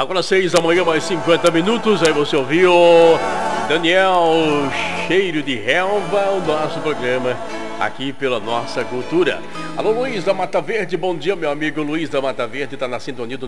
Agora 6 da manhã, mais 50 minutos. Aí você ouviu Daniel, Cheiro de Relva, o nosso programa aqui pela Nossa Cultura. Alô, Luiz da Mata Verde, bom dia, meu amigo Luiz da Mata Verde, está na sintonia do